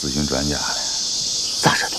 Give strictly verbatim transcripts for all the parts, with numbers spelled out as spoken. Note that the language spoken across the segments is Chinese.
咨询专家了。 咋说的？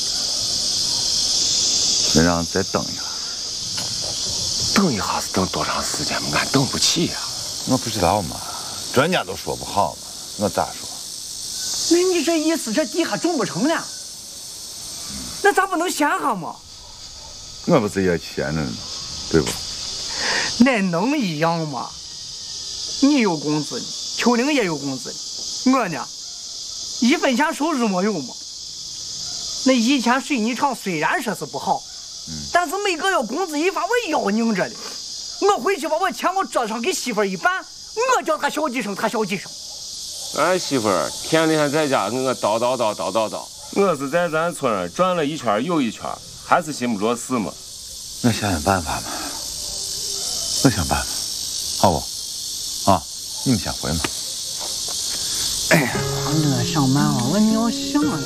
没让再等一下。 等一下是等多长时间嘛？俺等不起呀、啊。 我不知道嘛，专家都说不好嘛，我咋说？ 那你这意思，这地还种不成了？那咋不能闲下嘛？ 我不是也闲着呢，对不？ 那能一样吗？你有工资，秋玲也有工资，我呢，一分钱收入没有嘛。那以前水泥厂虽然说是不好，嗯、但是每个月工资一发，我腰拧着的。我回去把我钱往桌子上给媳妇一办，我叫她小几声，她小几声。 俺媳妇儿天天在家跟我叨叨叨叨叨叨，我是在咱村转了一圈又一圈，还是心不着事嘛。 我想想办法嘛，我想办法，好不？啊，你们先回嘛。 哎呀，我想办法，我你要想呀。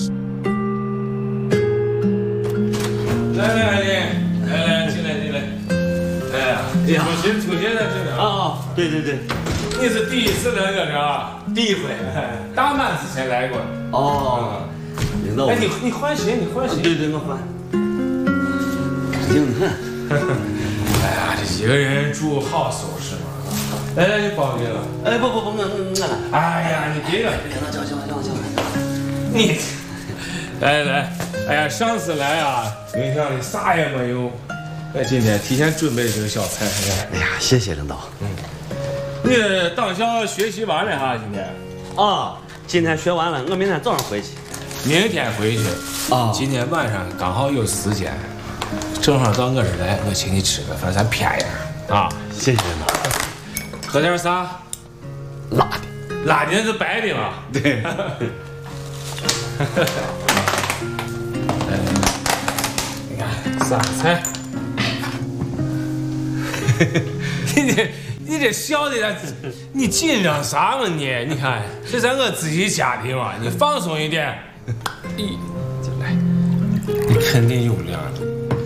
来来来，来来进来进来。哎呀，初心初心在这里啊！ 对对对， 你是第一次来我这啊？ 第一回。 大满之前来过。 哦，领导。 哎，你你换鞋，你换鞋。 对对，我换。干净的很。 哎呀，这一个人住好收拾嘛。来来，你包给了。 哎，不不不，我我来。 哎呀，你别了。 领导，叫叫叫叫。 你，来来，哎呀，上次来啊，冰箱里啥也没有。我今天提前准备这个小菜。 哎呀，谢谢领导。 嗯，你党校学习完了哈？今天？ 啊，今天学完了，我明天早上回去。 明天回去。啊，今天晚上刚好有时间，正好到我这儿来，我请你吃个饭，咱谝一下啊。 谢谢领导。 喝点啥？ 辣的。 辣的是白的嘛？ 对。 你看三个菜。你这你这笑的，你紧张啥嘛你？你看这咱我自己家的嘛，你放松一点。一进来，你肯定有量的。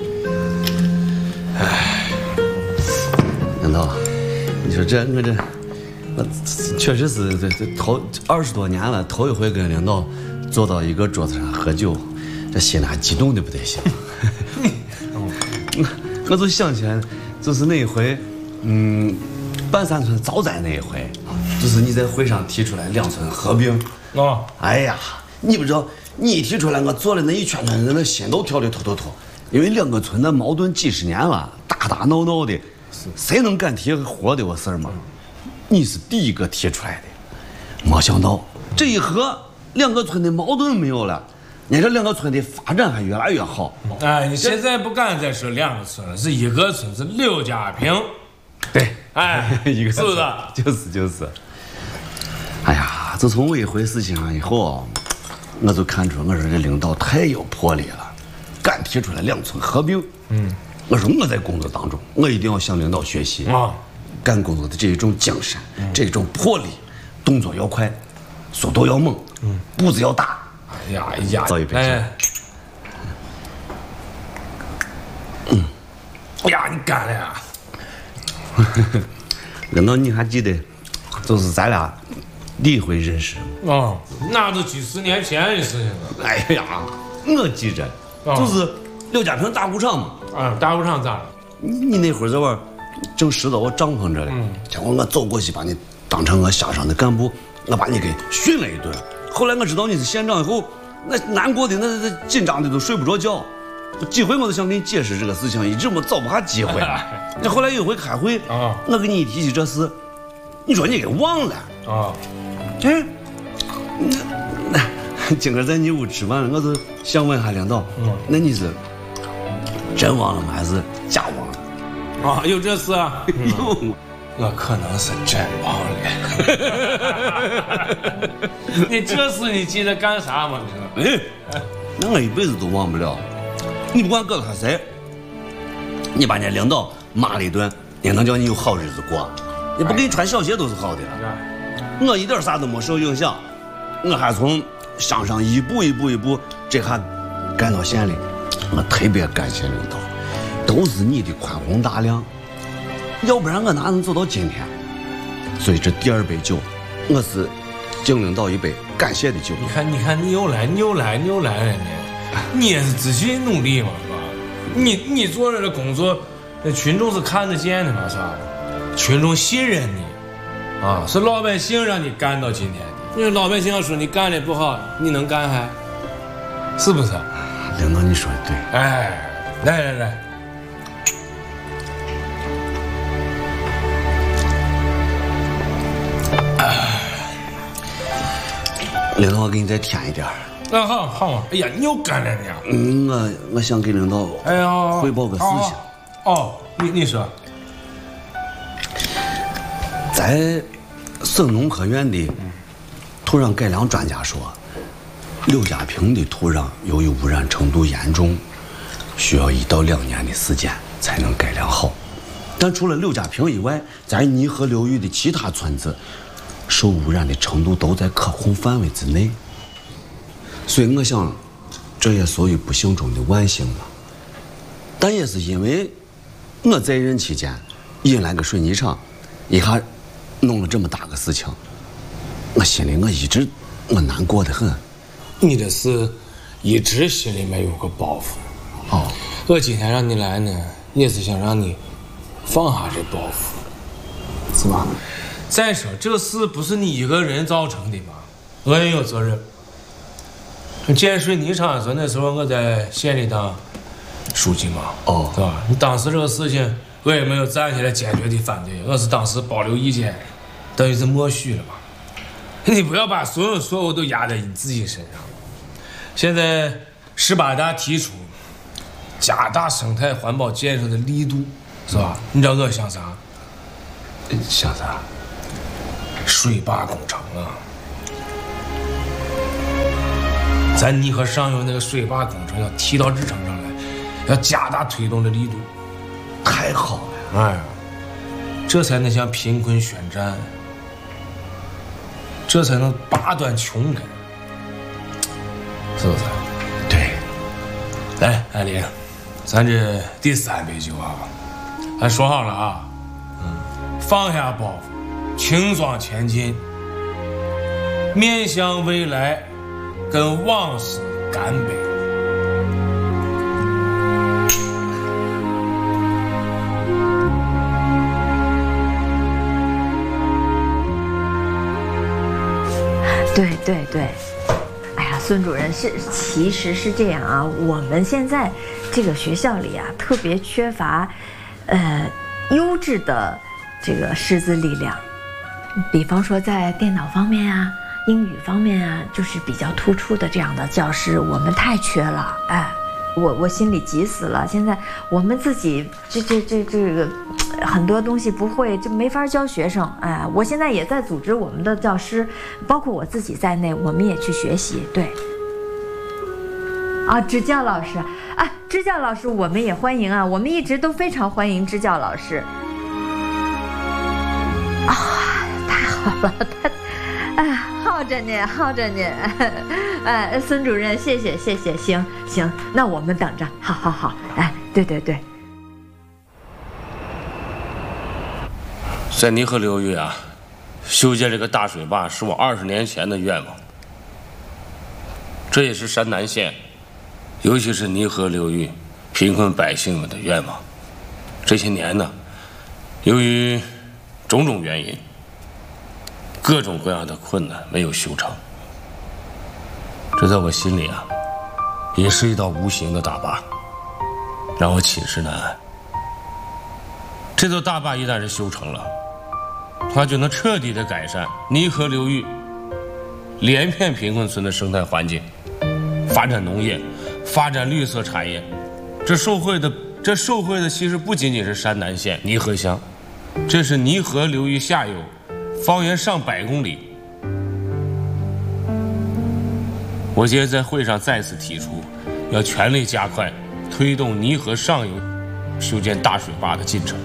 哎， 领导，你说这我这我确实是这这头二十多年了，头一回跟领导坐到一个桌子上喝酒，这心里还激动的不得行。我我就想起来，就是那一回，嗯，半山村遭灾那一回，就是你在会上提出来两村合并。哦，哎呀，你不知道，你一提出来，我坐的那一圈圈人的心都跳的突突突，因为两个村的矛盾几十年了，打打闹闹的，谁能敢提活的我事儿吗？你是第一个提出来的，没想到这一合，两个村的矛盾没有了。你这两个村的发展还越来越好。 哎，你现在不敢再说两个村了，是一个村，是刘家坪。 对， 哎， 一个是不是？ 就是就是。哎呀，自从我一回事情上以后，我就看出我说这领导太有魄力了，敢提出来两村合并。嗯，我说我在工作当中，我一定要向领导学习啊，干工作的这一种精神，嗯、这种魄力，动作要快，速度要猛，嗯，步子要大。 哎呀哎呀！ 造一杯哎，嗯，哎呀，你干了呀！ 领导，你还记得，就是咱俩第一回认识哦，那都几十年前的事情了。 哎呀，我记着，哦、就是刘家坪打谷场嘛。 啊，打谷场咋了？ 你你那会儿在玩，正拾到我帐篷这里，嗯、结果我走过去把你当成我下上的干部，我把你给训了一顿。后来我知道你是县长以后，那难过的那那紧张的都睡不着觉，几回我都想给你解释这个事情，一直我找不下机会。这后来有一回开会，啊、我跟你一提起这事，你说你给忘了啊？哎，那那今个在你屋吃饭了，我就想问下领导，嗯、那你是真忘了吗？还是假忘了？ 啊，有这事啊？有。我可能是真忘了。你这事你记得干啥吗？ 哎，那我一辈子都忘不了。你不管搁他谁，你把人领导骂了一顿，也能叫你有好日子过。你不给你穿小鞋都是好的了。我一点啥都没受影响，我还从乡上一步一步一步这下干到县里。我特别感谢领导，都是你的宽宏大量。要不然我哪能走到今天？所以这第二杯酒，我是敬领导一杯感谢的酒。 你看，你看，你又来，你又来，你又来了呢。你也是自己努力嘛，是吧？你你做这个工作，那群众是看得见的嘛，是吧？群众信任你，啊，是老百姓让你干到今天的。因为老百姓要说你干的不好，你能干还？是不是？ 领导，你说的对。 哎，来来来。 领导，我给你再添一点儿。 啊，好好嘛。哎呀，你又干了呢。 嗯，我我想给领导哎呀汇报个事情。 哦，你你说。 在省农科院的土壤改良专家说，刘家坪的土壤由于污染程度严重，需要一到两年的时间才能改良好。但除了刘家坪以外，在泥河流域的其他村子，受污染的程度都在可控范围之内。所以我想，这也属于不幸中的万幸嘛。但也是因为我在任期间引来个水泥厂，一下弄了这么大个事情，我心里我一直我难过得很。 你这是一直心里面有个包袱。 哦， 我今天让你来呢，也是想让你放下这包袱，是吧？再说这事不是你一个人造成的嘛，我也有责任。建水泥厂的时候，那时候我在县里当书记嘛， 哦， 对吧？你当时这个事情，我也没有站起来坚决的反对，我是当时保留意见，等于是默许了嘛。你不要把所有错误都压在你自己身上。现在十八大提出加大生态环保建设的力度，是吧？你知道我想啥？ 想啥？ 水坝工程啊！咱泥河上游那个水坝工程要提到日程上来，要加大推动的力度。 太好了！ 哎呀，这才能向贫困宣战，这才能拔断穷根，是不是？ 对。 来，艾琳，咱这第三杯酒啊，咱说好了啊，嗯，放下包袱，轻装前进，面向未来，跟往事干杯。 对对对，哎呀，孙主任是，其实是这样啊，我们现在这个学校里啊，特别缺乏，呃，优质的这个师资力量，比方说在电脑方面啊、英语方面啊，就是比较突出的这样的教师，我们太缺了，哎。我我心里急死了！现在我们自己这这这这个很多东西不会，就没法教学生。哎，我现在也在组织我们的教师，包括我自己在内，我们也去学习。对，啊，支教老师，啊，支教老师我们也欢迎啊，我们一直都非常欢迎支教老师。啊、哦，太好了，太。哎，好着呢，好着呢，哎，孙主任，谢谢，谢谢，行行，那我们等着，好好好，哎，对对对。 在泥河流域啊，修建这个大水坝是我二十年前的愿望，这也是山南县，尤其是泥河流域贫困百姓们的愿望。这些年呢，由于种种原因。各种各样的困难没有修成，这在我心里啊，也是一道无形的大坝，让我寝食难安。这座大坝一旦是修成了，它就能彻底的改善泥河流域连片贫困村的生态环境，发展农业，发展绿色产业。这受惠的，这受惠的其实不仅仅是山南县泥河乡，这是泥河流域下游。方圆上百公里，我今天在会上再次提出，要全力加快推动泥河上游修建大水坝的进程。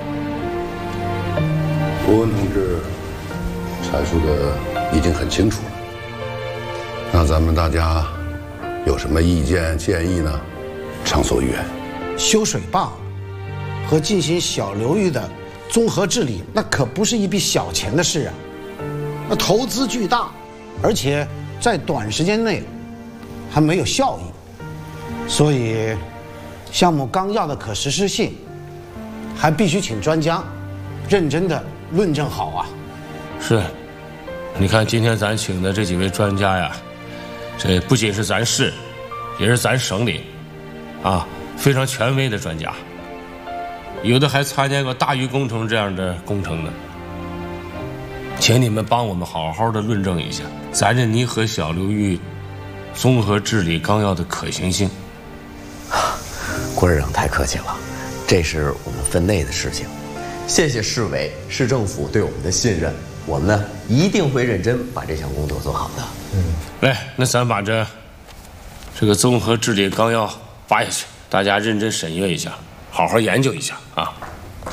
胡文同志阐述的已经很清楚了，那咱们大家有什么意见建议呢？畅所欲言。 修水坝和进行小流域的综合治理，那可不是一笔小钱的事啊，那投资巨大， 而且在短时间内还没有效益，所以项目纲要的可实施性还必须请专家认真的论证好啊。 是，你看今天咱请的这几位专家呀，这不仅是咱市，也是咱省里，啊，非常权威的专家，有的还参加过大禹工程这样的工程呢。请你们帮我们好好的论证一下咱这泥河小流域综合治理纲要的可行性。 郭市长太客气了，这是我们分内的事情。谢谢市委、市政府对我们的信任，我们呢一定会认真把这项工作做好的。 嗯，来，那咱把这这个综合治理纲要发下去，大家认真审阅一下，好好研究一下啊。